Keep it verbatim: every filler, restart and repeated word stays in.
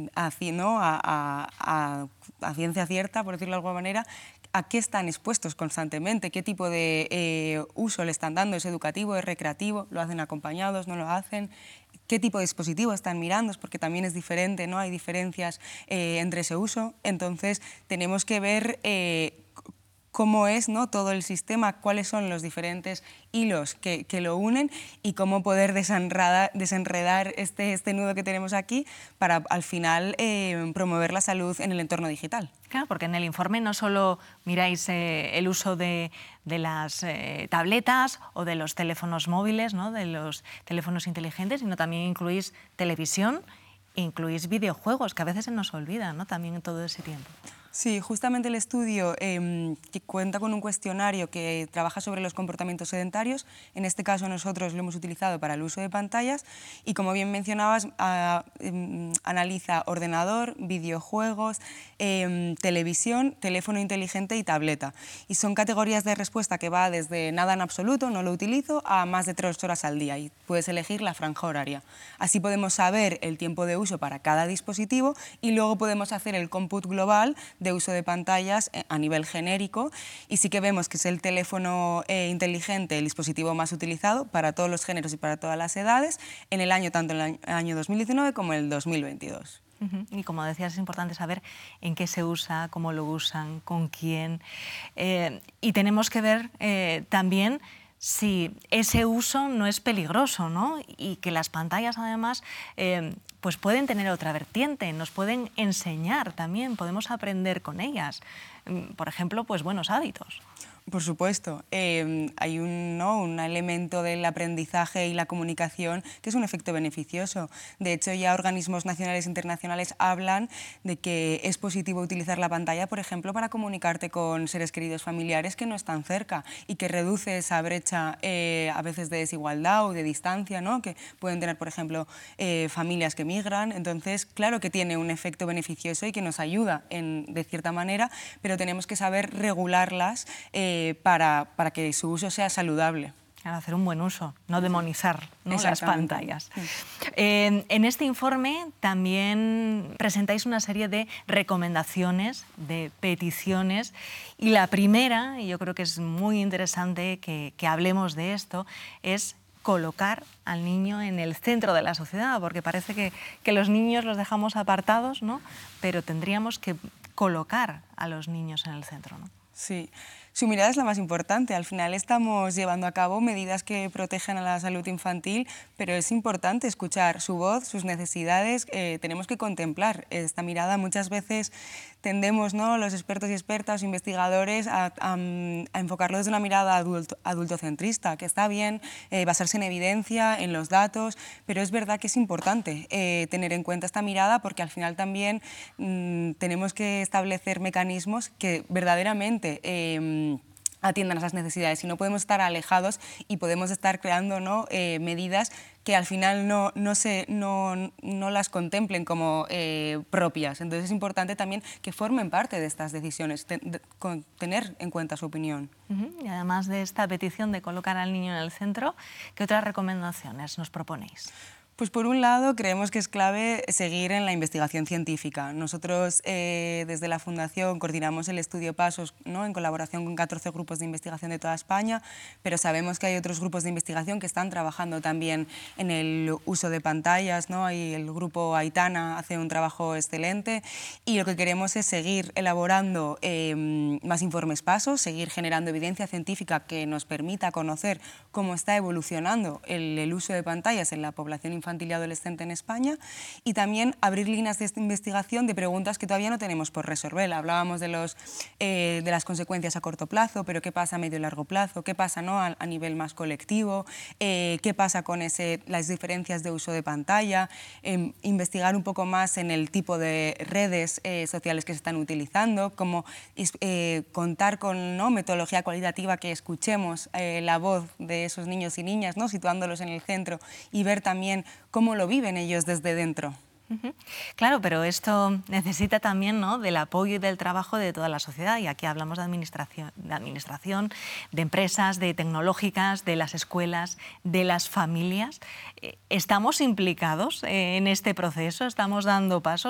a, ¿no? a, a, a, a ciencia cierta, por decirlo de alguna manera, a qué están expuestos constantemente, qué tipo de eh, uso le están dando, es educativo, es recreativo, lo hacen acompañados, no lo hacen, qué tipo de dispositivo están mirando, porque también es diferente, ¿no? Hay diferencias eh, entre ese uso, entonces tenemos que ver eh, cómo es, ¿no? todo el sistema, cuáles son los diferentes hilos que, que lo unen y cómo poder desenredar, desenredar este, este nudo que tenemos aquí para al final eh, promover la salud en el entorno digital. Claro, porque en el informe no solo miráis eh, el uso de, de las eh, tabletas o de los teléfonos móviles, ¿no? de los teléfonos inteligentes, sino también incluís televisión, incluís videojuegos, que a veces se nos olvida, ¿no? también en todo ese tiempo. Sí, justamente el estudio eh, que cuenta con un cuestionario que trabaja sobre los comportamientos sedentarios. En este caso nosotros lo hemos utilizado para el uso de pantallas y, como bien mencionabas, a, eh, analiza ordenador, videojuegos, eh, televisión, teléfono inteligente y tableta. Y son categorías de respuesta que va desde nada en absoluto, no lo utilizo, a más de tres horas al día y puedes elegir la franja horaria. Así podemos saber el tiempo de uso para cada dispositivo y luego podemos hacer el cómputo global de uso de pantallas a nivel genérico, y sí que vemos que es el teléfono eh, inteligente el dispositivo más utilizado para todos los géneros y para todas las edades en el año, tanto en el año dos mil diecinueve como en el dos mil veintidós. Uh-huh. Y como decías, es importante saber en qué se usa, cómo lo usan, con quién. Eh, y tenemos que ver eh, también si ese uso no es peligroso, ¿no? Y que las pantallas, además, eh, pues pueden tener otra vertiente, nos pueden enseñar también, podemos aprender con ellas. Por ejemplo, pues buenos hábitos. Por supuesto, eh, hay un, ¿no? un elemento del aprendizaje y la comunicación que es un efecto beneficioso. De hecho, ya organismos nacionales e internacionales hablan de que es positivo utilizar la pantalla, por ejemplo, para comunicarte con seres queridos familiares que no están cerca y que reduce esa brecha eh, a veces de desigualdad o de distancia, ¿no? que pueden tener, por ejemplo, eh, familias que migran. Entonces, claro que tiene un efecto beneficioso y que nos ayuda en, de cierta manera, pero tenemos que saber regularlas eh, Para, para que su uso sea saludable. Claro, hacer un buen uso, no demonizar, ¿no? las pantallas. Sí. Eh, en este informe también presentáis una serie de recomendaciones, de peticiones, y la primera, y yo creo que es muy interesante que, que hablemos de esto, es colocar al niño en el centro de la sociedad, porque parece que, que los niños los dejamos apartados, ¿no? Pero tendríamos que colocar a los niños en el centro, ¿no? Sí, su mirada es la más importante. Al final estamos llevando a cabo medidas que protegen a la salud infantil, pero es importante escuchar su voz, sus necesidades. Eh, tenemos que contemplar esta mirada. Muchas veces tendemos, ¿no? los expertos y expertas, investigadores, a, a, a enfocarlo desde una mirada adulto, adultocentrista, que está bien eh, basarse en evidencia, en los datos, pero es verdad que es importante eh, tener en cuenta esta mirada, porque al final también mmm, tenemos que establecer mecanismos que verdaderamente eh, atiendan a esas necesidades, y no podemos estar alejados y podemos estar creando, ¿no? eh, medidas que al final no, no, se, no, no las contemplen como eh, propias. Entonces es importante también que formen parte de estas decisiones, ten, de, con, tener en cuenta su opinión. Uh-huh. Y además de esta petición de colocar al niño en el centro, ¿qué otras recomendaciones nos proponéis? Pues por un lado creemos que es clave seguir en la investigación científica. Nosotros eh, desde la Fundación coordinamos el estudio PASOS, ¿no? en colaboración con catorce grupos de investigación de toda España, pero sabemos que hay otros grupos de investigación que están trabajando también en el uso de pantallas, ¿no? Hay el grupo Aitana hace un trabajo excelente, y lo que queremos es seguir elaborando eh, más informes PASOS, seguir generando evidencia científica que nos permita conocer cómo está evolucionando el, el uso de pantallas en la población infantil infantil y adolescente en España, y también abrir líneas de investigación de preguntas que todavía no tenemos por resolver. Hablábamos de, los, eh, de las consecuencias a corto plazo, pero ¿qué pasa a medio y largo plazo? ¿Qué pasa, ¿no? a, a nivel más colectivo? Eh, ¿Qué pasa con ese, las diferencias de uso de pantalla? Eh, investigar un poco más en el tipo de redes eh, sociales que se están utilizando, cómo eh, contar con, ¿no? metodología cualitativa, que escuchemos eh, la voz de esos niños y niñas, ¿no? situándolos en el centro, y ver también cómo lo viven ellos desde dentro. Uh-huh. Claro, pero esto necesita también, ¿no? del apoyo y del trabajo de toda la sociedad, y aquí hablamos de administración, de administración, de empresas, de tecnológicas, de las escuelas, de las familias. ¿Estamos implicados en este proceso? ¿Estamos dando pasos?